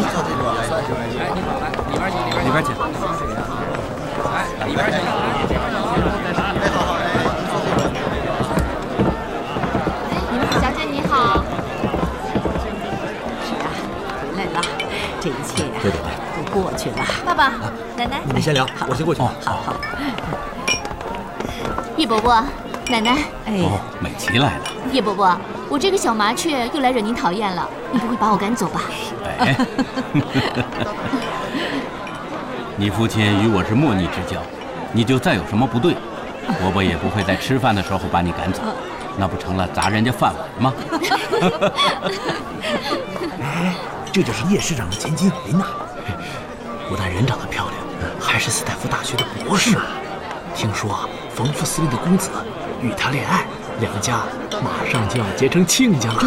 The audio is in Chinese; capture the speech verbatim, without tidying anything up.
哎，你好，来里边请，里边请。哎，里边请。哎，好好，哎， 你们小姐你好。是啊，回来了，这一切呀、啊，都过去了。 爸爸，奶奶， 你们先聊，我先过去。 哦，好好。 叶伯伯，奶奶。 哎， 哦，美琪来了。 叶伯伯，我这个小麻雀又来惹您讨厌了，你不会把我赶走吧？ 哎，你父亲与我是莫逆之交，你就再有什么不对，伯伯也不会在吃饭的时候把你赶走，那不成了砸人家饭碗吗？ 哎，这就是叶市长的千金琳娜，不但人长得漂亮，还是斯坦福大学的博士。听说冯副司令的公子与她恋爱，两家马上就要结成亲家了。